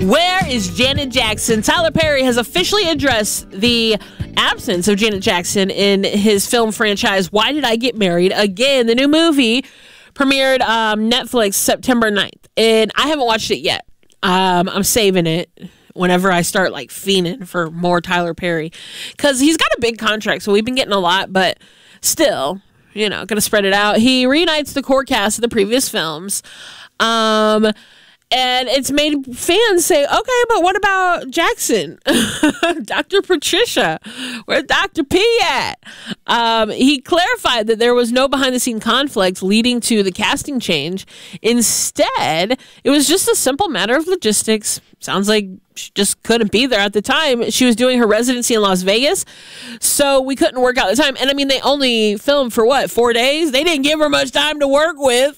Where is Janet Jackson? Tyler Perry has officially addressed the absence of Janet Jackson in his film franchise, Why Did I Get Married? Again, the new movie premiered Netflix September 9th, and I haven't watched it yet. I'm saving it whenever I start like fiending for more Tyler Perry, because he's got a big contract, so we've been getting a lot, but still, you know, gonna spread it out. He reunites the core cast of the previous films, and it's made fans say, okay, but what about Jackson? Dr. Patricia, where's Dr. P at? He clarified that there was no behind-the-scene conflict leading to the casting change. Instead, it was just a simple matter of logistics. Sounds like she just couldn't be there at the time. She was doing her residency in Las Vegas, so we couldn't work out the time. And I mean, they only filmed for what, 4 days? They didn't give her much time to work with.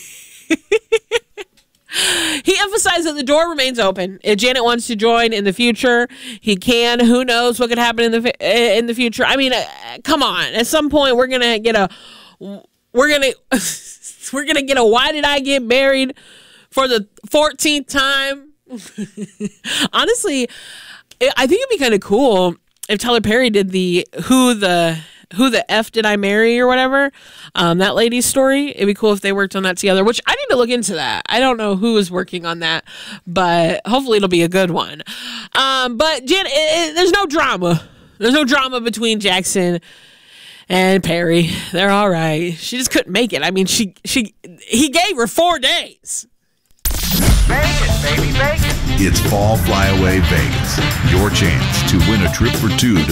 He emphasized that the door remains open. If Janet wants to join in the future, he can. Who knows what could happen in the future? I mean, come on. At some point, we're gonna get a Why Did I Get Married for the 14th time? Honestly, I think it'd be kind of cool if Tyler Perry did the Who the F Did I Marry or whatever, that lady's story. It'd be cool if they worked on that together, which I need to look into that. I don't know who is working on that, but hopefully it'll be a good one. But Jen, there's no drama. There's no drama between Jackson and Perry. They're all right. She just couldn't make it. I mean, he gave her 4 days. Vegas, baby, Vegas. It's Fall Flyaway Vegas. Your chance to win a trip for two to